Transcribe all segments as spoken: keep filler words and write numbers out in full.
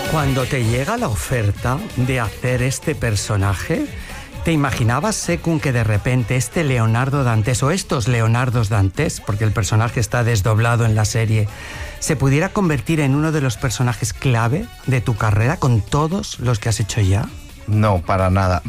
Cuando te llega la oferta de hacer este personaje, ¿te imaginabas, según que de repente este Leonardo Dantes o estos Leonardos Dantes, porque el personaje está desdoblado en la serie, se pudiera convertir en uno de los personajes clave de tu carrera con todos los que has hecho ya? No, para nada.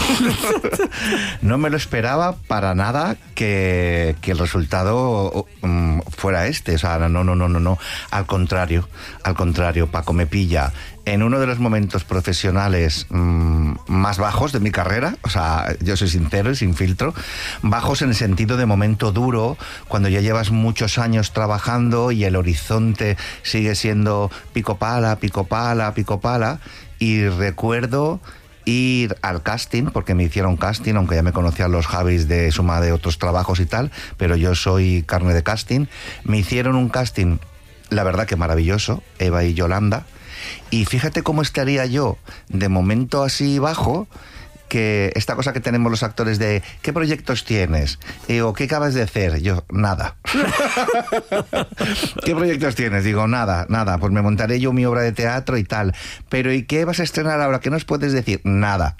No me lo esperaba para nada que, que el resultado um, fuera este. O sea, no, no, no, no, no. Al contrario, al contrario, Paco me pilla en uno de los momentos profesionales mmm, más bajos de mi carrera. O sea, yo soy sincero y sin filtro. Bajos en el sentido de momento duro, cuando ya llevas muchos años trabajando y el horizonte sigue siendo pico pala, pico pala, pico pala. Y recuerdo ir al casting, porque me hicieron casting, aunque ya me conocían los Javis de suma de otros trabajos y tal, pero yo soy carne de casting. Me hicieron un casting, la verdad que maravilloso, Eva y Yolanda, y fíjate cómo estaría yo de momento así bajo, que esta cosa que tenemos los actores de ¿qué proyectos tienes? Eh, o ¿qué acabas de hacer? Yo, nada. ¿Qué proyectos tienes? Digo, nada, nada. Pues me montaré yo mi obra de teatro y tal. Pero ¿y qué vas a estrenar ahora? ¿Qué nos puedes decir? Nada.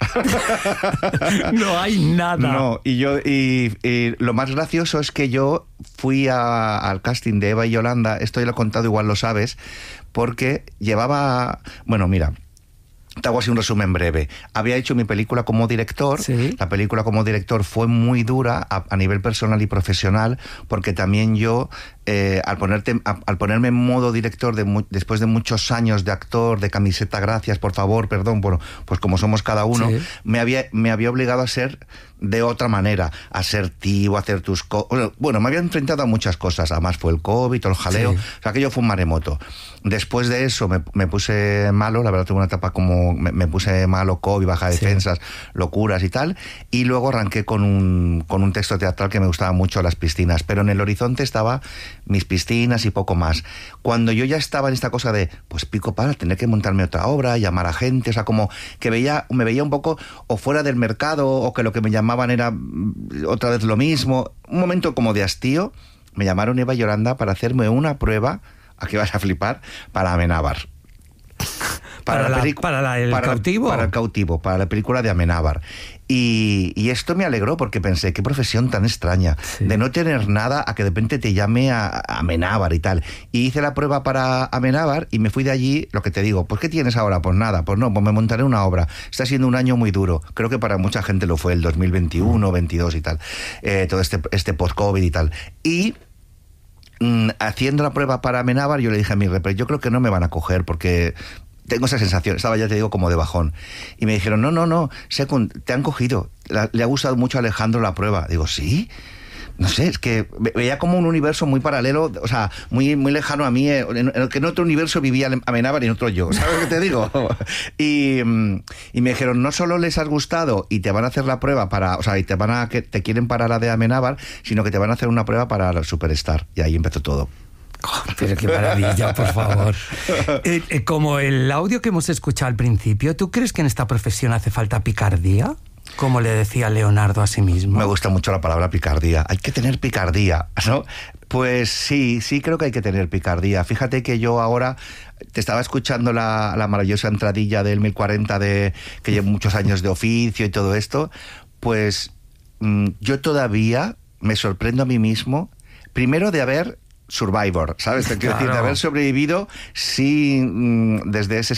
No hay nada. No, y yo, y, y lo más gracioso es que yo fui a, al casting de Eva y Yolanda, esto ya lo he contado, igual lo sabes, porque llevaba, bueno, mira, te hago así un resumen breve. Había hecho mi película como director. Sí. La película como director fue muy dura a, a nivel personal y profesional, porque también yo, eh, al, ponerte, a, al ponerme en modo director de mu- después de muchos años de actor, de camiseta, gracias, por favor, perdón, bueno, pues como somos cada uno, sí. me había, me había obligado a ser de otra manera, a ser tío, a hacer tus cosas. Bueno, me había enfrentado a muchas cosas. Además fue el COVID, todo el jaleo. Sí. O sea, aquello fue un maremoto. Después de eso me, me puse malo, la verdad tuve una etapa como, me, me puse malo, COVID, baja de defensas, sí. locuras y tal. Y luego arranqué con un, con un texto teatral que me gustaba mucho, Las piscinas. Pero en el horizonte estaba mis piscinas y poco más. Cuando yo ya estaba en esta cosa de, pues pico para tener que montarme otra obra, llamar a gente, o sea, como que veía, me veía un poco o fuera del mercado, o que lo que me llamaban era otra vez lo mismo. Un momento como de hastío, me llamaron Eva y Yolanda para hacerme una prueba, aquí vas a flipar, para Amenábar. Para, para, la, pelic- para la, el para, cautivo. Para el cautivo, para la película de Amenábar. Y, y esto me alegró porque pensé, qué profesión tan extraña, sí. de no tener nada a que de repente te llame a, a Amenábar y tal. Y hice la prueba para Amenábar y me fui de allí, lo que te digo, pues ¿qué tienes ahora? Pues nada, pues no, pues me montaré una obra. Está siendo un año muy duro. Creo que para mucha gente lo fue el dos mil veintiuno, veintidós y tal. Eh, todo este, este post-COVID y tal. Y mmm, haciendo la prueba para Amenábar, yo le dije a mi repre, yo creo que no me van a coger porque tengo esa sensación, estaba ya te digo como de bajón. Y me dijeron, no, no, no, Secund, te han cogido, la, le ha gustado mucho a Alejandro la prueba. Digo, ¿sí? No sé, es que veía como un universo muy paralelo, o sea, muy, muy lejano a mí, en el que en otro universo vivía Amenábar y en otro yo, ¿sabes lo que te digo? Y, y me dijeron, no solo les has gustado y te van a hacer la prueba para, o sea, y te van a, que te quieren para la de Amenábar, sino que te van a hacer una prueba para la Superstar. Y ahí empezó todo. Oh, pero qué maravilla, por favor. Eh, eh, como el audio que hemos escuchado al principio, ¿tú crees que en esta profesión hace falta picardía? Como le decía Leonardo a sí mismo. Me gusta mucho la palabra picardía. Hay que tener picardía, ¿no? Pues sí, sí creo que hay que tener picardía. Fíjate que yo ahora te estaba escuchando la, la maravillosa entradilla del mil cuarenta de que llevo muchos años de oficio y todo esto. Pues mmm, yo todavía me sorprendo a mí mismo, primero de haber Survivor, ¿sabes? Te quiero claro. decir, de haber sobrevivido sin, desde ese